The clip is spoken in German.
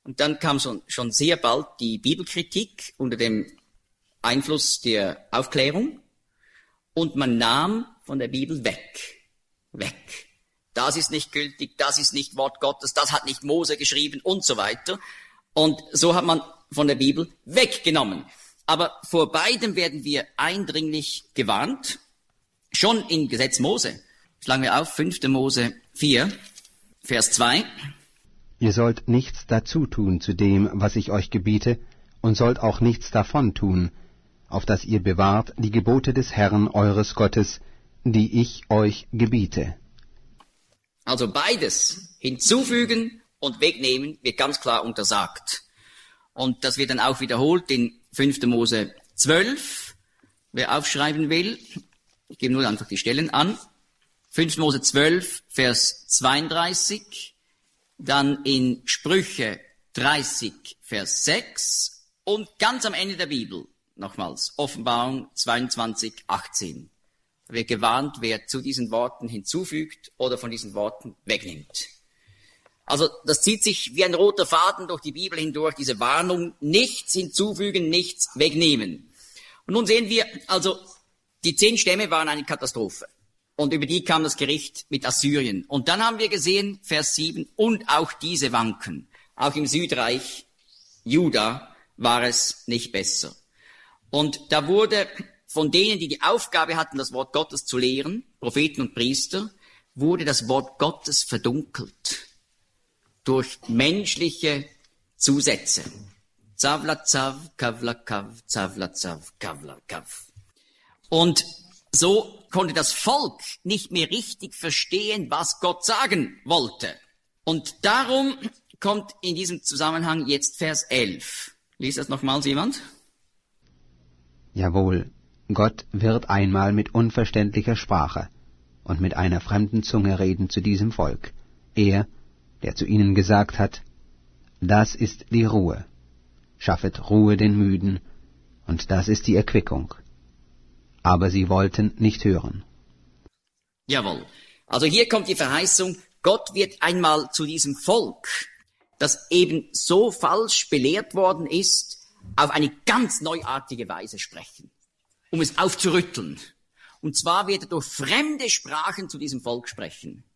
Und dann kam schon sehr bald die Bibelkritik unter dem Einfluss der Aufklärung und man nahm von der Bibel weg. Das ist nicht gültig, das ist nicht Wort Gottes, das hat nicht Mose geschrieben und so weiter. Und so hat man von der Bibel weggenommen. Aber vor beidem werden wir eindringlich gewarnt. Schon im Gesetz Mose. Schlagen wir auf, 5. Mose 4, Vers 2. Ihr sollt nichts dazu tun zu dem, was ich euch gebiete, und sollt auch nichts davon tun, auf dass ihr bewahrt die Gebote des Herrn eures Gottes, die ich euch gebiete. Also beides, hinzufügen und wegnehmen, wird ganz klar untersagt. Und das wird dann auch wiederholt in 5. Mose 12. Wer aufschreiben will, ich gebe nur einfach die Stellen an. 5. Mose 12, Vers 32. Dann in Sprüche 30, Vers 6. Und ganz am Ende der Bibel, nochmals, Offenbarung 22, 18. Da wird gewarnt, wer zu diesen Worten hinzufügt oder von diesen Worten wegnimmt. Also das zieht sich wie ein roter Faden durch die Bibel hindurch, diese Warnung, nichts hinzufügen, nichts wegnehmen. Und nun sehen wir, also die 10 Stämme waren eine Katastrophe. Und über die kam das Gericht mit Assyrien. Und dann haben wir gesehen, Vers 7, und auch diese wanken. Auch im Südreich Juda war es nicht besser. Und da wurde von denen, die die Aufgabe hatten, das Wort Gottes zu lehren, Propheten und Priester, wurde das Wort Gottes verdunkelt durch menschliche Zusätze. Zavla zav, kavla kav, zavla zav, kavla kav. Und so konnte das Volk nicht mehr richtig verstehen, was Gott sagen wollte. Und darum kommt in diesem Zusammenhang jetzt Vers 11. Lies das nochmals jemand? Jawohl, Gott wird einmal mit unverständlicher Sprache und mit einer fremden Zunge reden zu diesem Volk. Er, der zu ihnen gesagt hat, das ist die Ruhe, schaffet Ruhe den Müden, und das ist die Erquickung. Aber sie wollten nicht hören. Jawohl. Also hier kommt die Verheißung, Gott wird einmal zu diesem Volk, das eben so falsch belehrt worden ist, auf eine ganz neuartige Weise sprechen, um es aufzurütteln. Und zwar wird er durch fremde Sprachen zu diesem Volk sprechen.